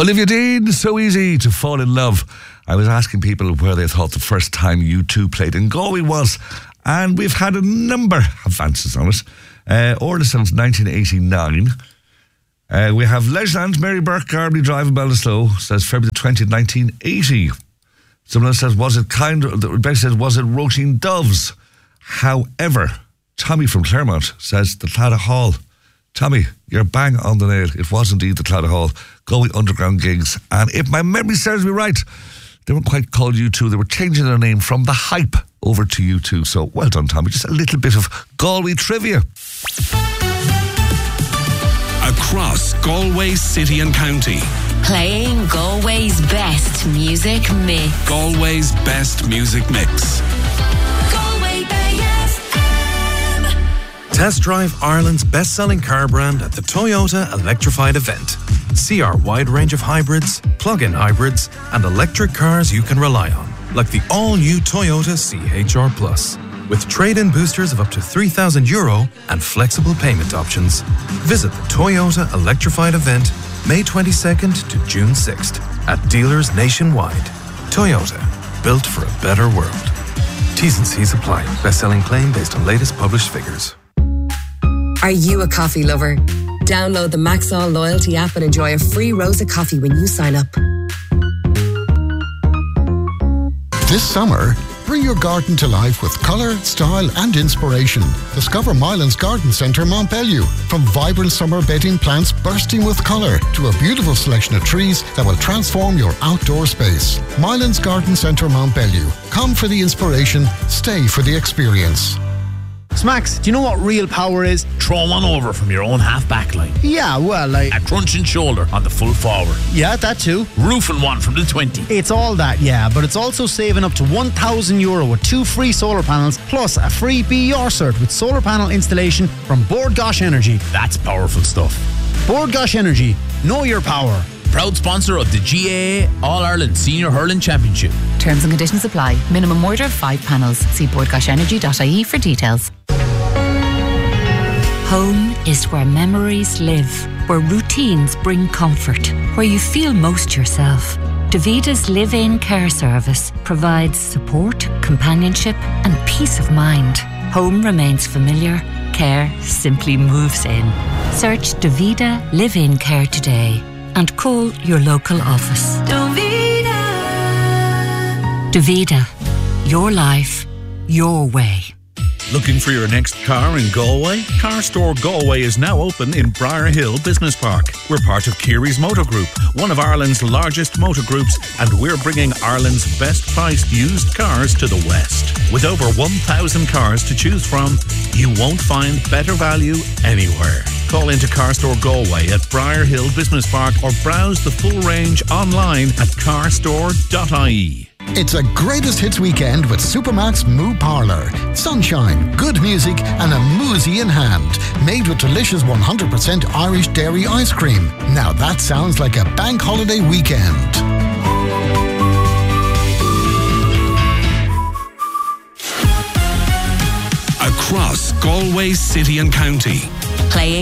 Olivia Dean, So Easy to Fall in Love. I was asking people where they thought the first time U2 played in Galway was, and we've had a number of answers on it. Orla since 1989. We have Leisland, Mary Burke, Garby Drive in Ballinasloe, says February the 20th, 1980. Someone else says, Becky says, was it Roisin Doves? However, Tommy from Claremont says the Claddagh Hall. Tommy, you're bang on the nail. It was indeed the Claddagh Hall, Galway Underground gigs. And if my memory serves me right, they weren't quite called U2. They were changing their name from The Hype over to U2. So well done, Tommy. Just a little bit of Galway trivia. Across Galway City and County. Playing Galway's best music mix. Galway's best music mix. Galway Bay FM. Test drive Ireland's best-selling car brand at the Toyota Electrified event. See our wide range of hybrids, plug-in hybrids, and electric cars you can rely on, like the all-new Toyota CHR Plus. With trade-in boosters of up to €3,000 and flexible payment options. Visit the Toyota Electrified event May 22nd to June 6th at dealers nationwide. Toyota, built for a better world. T's and C's apply. Best-selling claim based on latest published figures. Are you a coffee lover? Download the Maxall loyalty app and enjoy a free Rosa coffee when you sign up. This summer, bring your garden to life with colour, style and inspiration. Discover Mylands Garden Centre Montbellew. From vibrant summer bedding plants bursting with colour to a beautiful selection of trees that will transform your outdoor space. Mylands Garden Centre Montbellew. Come for the inspiration, stay for the experience. Smacks, do you know what real power is? Throw one over from your own half-back line. Yeah, well, like... A crunching shoulder on the full forward. Yeah, that too. Roofing one from the 20. It's all that, yeah, but it's also saving up to €1,000 with 2 free solar panels, plus a free BER cert with solar panel installation from Bord Gáis Energy. That's powerful stuff. Bord Gáis Energy, know your power. Proud sponsor of the GAA All-Ireland Senior Hurling Championship. Terms and conditions apply. Minimum order of 5 panels. See bordgashenergy.ie for details. Home is where memories live, where routines bring comfort, where you feel most yourself. Davida's live-in care service provides support, companionship and peace of mind. Home remains familiar, care simply moves in. Search Davida Live-In Care today and call your local office. Davida, your life, your way. Looking for your next car in Galway? Car Store Galway is now open in Briar Hill Business Park. We're part of Keary's Motor Group, one of Ireland's largest motor groups, and we're bringing Ireland's best priced used cars to the West. With over 1,000 cars to choose from, you won't find better value anywhere. Call into Car Store Galway at Briar Hill Business Park or browse the full range online at carstore.ie. It's a greatest hits weekend with Supermax Moo Parlour. Sunshine, good music and a moozy in hand. Made with delicious 100% Irish dairy ice cream. Now that sounds like a bank holiday weekend. Across Galway City and County. Playing